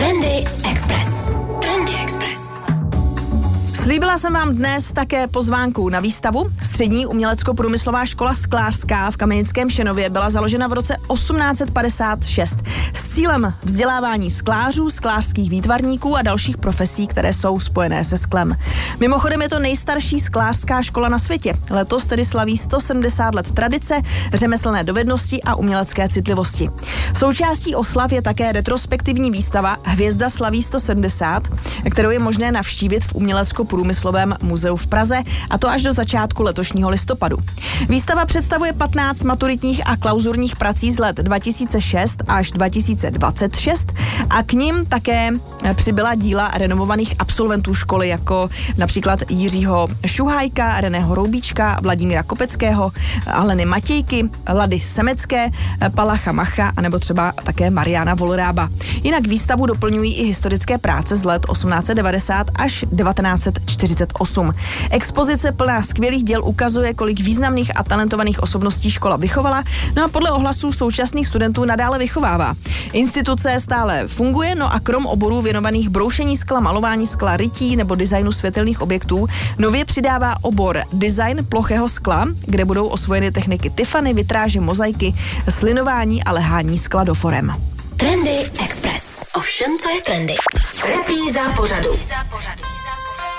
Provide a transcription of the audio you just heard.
Trendy Express. Trendy Express. Slíbila jsem vám dnes také pozvánku na výstavu. Střední umělecko-průmyslová škola sklářská v Kamenickém Šenově byla založena v roce 1856 s cílem vzdělávání sklářů, sklářských výtvarníků a dalších profesí, které jsou spojené se sklem. Mimochodem je to nejstarší sklářská škola na světě. Letos tedy slaví 170 let tradice, řemeslné dovednosti a umělecké citlivosti. Součástí oslav je také retrospektivní výstava Hvězda slaví 170, kterou je možné navštívit v Umělecko-průmyslovém muzeu v Praze, a to až do začátku letošního listopadu. Výstava představuje 15 maturitních a klauzurních prací z let 2006 až 2026 a k nim také přibyla díla renomovaných absolventů školy, jako například Jiřího Šuhájka, Reného Roubíčka, Vladimíra Kopeckého, Aleny Matějky, Lady Semecké, Palacha Macha a nebo třeba také Mariána Volrába. Jinak výstavu doplňují i historické práce z let 1890 až 1948. Expozice plná skvělých děl ukazuje, kolik významných a talentovaných osobností škola vychovala, no a podle ohlasů současných studentů nadále vychovává. Instituce stále funguje, no a krom oborů věnovaných broušení skla, malování skla, rytí nebo designu světelných objektů, nově přidává obor design plochého skla, kde budou osvojeny techniky Tiffany, vitráže, mozaiky, slinování a lehání skla do forem. Trendy Express. Ovšem, co je trendy? Repríza pořadu.